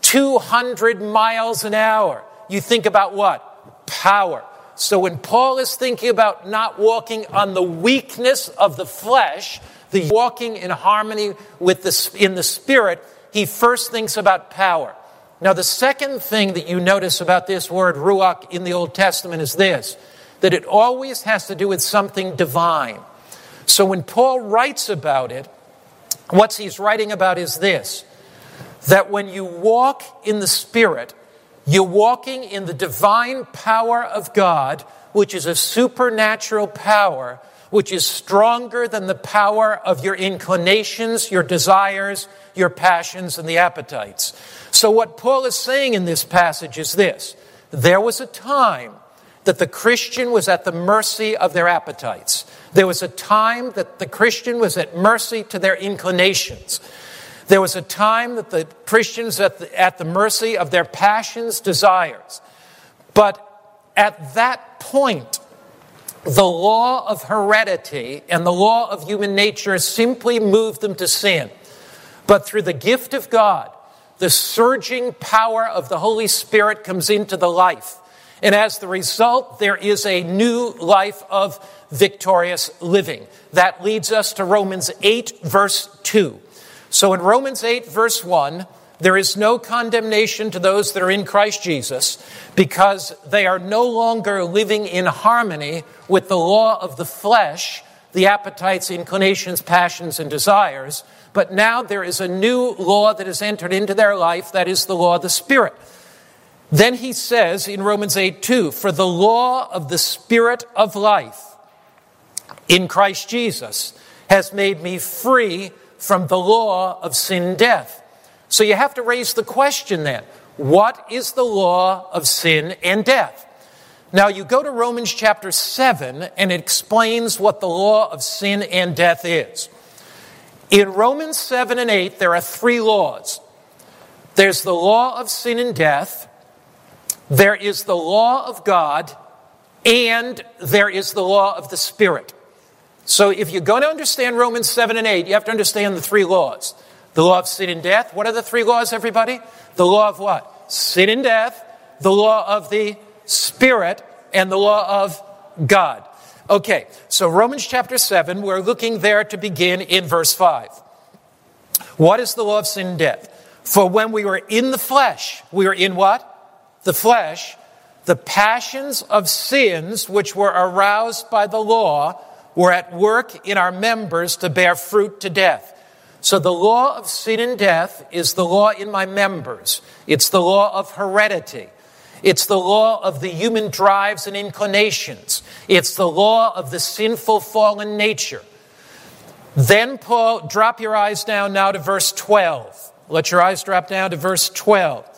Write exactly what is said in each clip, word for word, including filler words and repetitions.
two hundred miles an hour. You think about what? Power. So when Paul is thinking about not walking on the weakness of the flesh, the walking in harmony with the, in the Spirit, he first thinks about power. Now, the second thing that you notice about this word ruach in the Old Testament is this, that it always has to do with something divine. So when Paul writes about it, what he's writing about is this, that when you walk in the Spirit, you're walking in the divine power of God, which is a supernatural power, which is stronger than the power of your inclinations, your desires, your passions, and the appetites. So what Paul is saying in this passage is this. There was a time that the Christian was at the mercy of their appetites. There was a time that the Christian was at mercy to their inclinations. There was a time that the Christians at the, at the mercy of their passions, desires. But at that point, the law of heredity and the law of human nature simply moved them to sin. But through the gift of God, the surging power of the Holy Spirit comes into the life. And as the result, there is a new life of victorious living. That leads us to Romans eight, verse two. So in Romans eight, verse one, there is no condemnation to those that are in Christ Jesus because they are no longer living in harmony with the law of the flesh, the appetites, inclinations, passions, and desires. But now there is a new law that has entered into their life, that is the law of the Spirit. Then he says in Romans eight two, for the law of the Spirit of life in Christ Jesus has made me free from the law of sin and death. So you have to raise the question then, what is the law of sin and death? Now you go to Romans chapter seven and it explains what the law of sin and death is. In Romans seven and eight, there are three laws. There's the law of sin and death, there is the law of God, and there is the law of the Spirit. So if you're going to understand Romans seven and eight, you have to understand the three laws. The law of sin and death. What are the three laws, everybody? The law of what? Sin and death, the law of the Spirit, and the law of God. Okay, so Romans chapter seven, we're looking there to begin in verse five. What is the law of sin and death? For when we were in the flesh, we were in what? The flesh. The passions of sins which were aroused by the law were at work in our members to bear fruit to death. So the law of sin and death is the law in my members. It's the law of heredity. It's the law of the human drives and inclinations. It's the law of the sinful fallen nature. Then Paul, drop your eyes down now to verse twelve. Let your eyes drop down to verse twelve.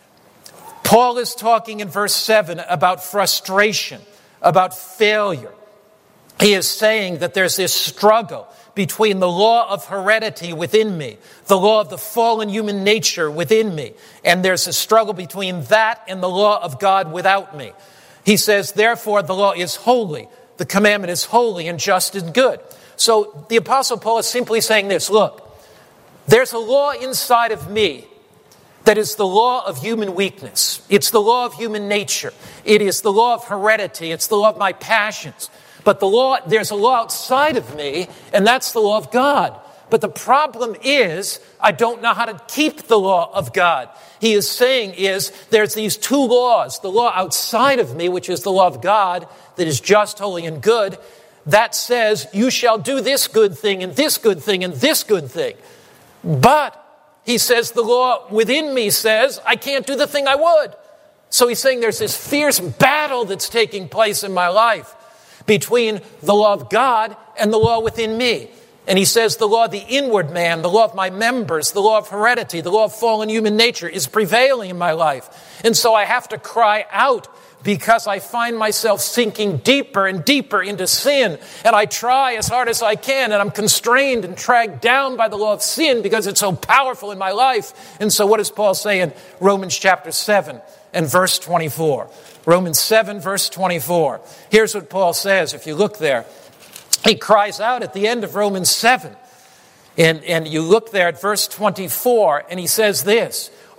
Paul is talking in verse seven about frustration, about failure. He is saying that there's this struggle between the law of heredity within me, the law of the fallen human nature within me, and there's a struggle between that and the law of God without me. He says, therefore, the law is holy, the commandment is holy and just and good. So the Apostle Paul is simply saying this, look, there's a law inside of me that is the law of human weakness. It's the law of human nature. It is the law of heredity. It's the law of my passions. But the law, there's a law outside of me, and that's the law of God. But the problem is, I don't know how to keep the law of God. He is saying is, there's these two laws. The law outside of me, which is the law of God, that is just, holy, and good, that says, you shall do this good thing, and this good thing, and this good thing. But, he says, the law within me says, I can't do the thing I would. So he's saying there's this fierce battle that's taking place in my life between the law of God and the law within me. And he says the law of the inward man, the law of my members, the law of heredity, the law of fallen human nature is prevailing in my life. And so I have to cry out because I find myself sinking deeper and deeper into sin. And I try as hard as I can, and I'm constrained and dragged down by the law of sin because it's so powerful in my life. And so what does Paul say in Romans chapter seven and verse twenty-four? Romans seven, verse twenty-four. Here's what Paul says, if you look there. He cries out at the end of Romans seven. And, and you look there at verse twenty-four, and he says this,